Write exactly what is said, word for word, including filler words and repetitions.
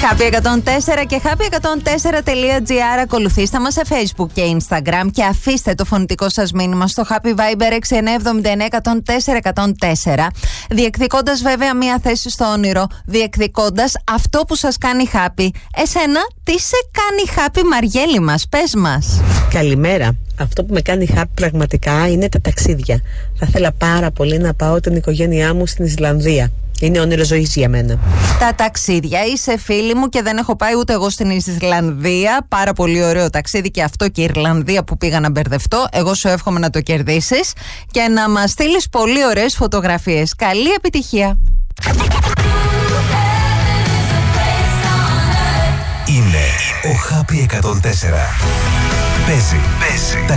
Happy εκατόν τέσσερα και happy εκατόν τέσσερα τελεία τζι άρ. Ακολουθήστε μας σε Facebook και Instagram και αφήστε το φωνητικό σας μήνυμα στο Happy Viber έξι εννιά εβδομήντα εννιά εκατόν τέσσερα εκατόν τέσσερα, διεκδικώντας βέβαια μία θέση στο όνειρο, διεκδικώντας αυτό που σας κάνει happy. Εσένα τι σε κάνει happy, Μαριέλη μας, πες μας. Καλημέρα. Αυτό που με κάνει happy πραγματικά είναι τα ταξίδια. Θα ήθελα πάρα πολύ να πάω την οικογένειά μου στην Ισλανδία. Είναι όνειρο ζωής για μένα. Τα ταξίδια, είσαι φίλη μου και δεν έχω πάει ούτε εγώ στην Ισλανδία. Πάρα πολύ ωραίο ταξίδι και αυτό, και η Ιρλανδία που πήγα να μπερδευτώ. Εγώ σου εύχομαι να το κερδίσεις και να μας στείλεις πολύ ωραίες φωτογραφίες. Καλή επιτυχία. Είναι ο Happy εκατόν τέσσερα. Παίζει, παίζει.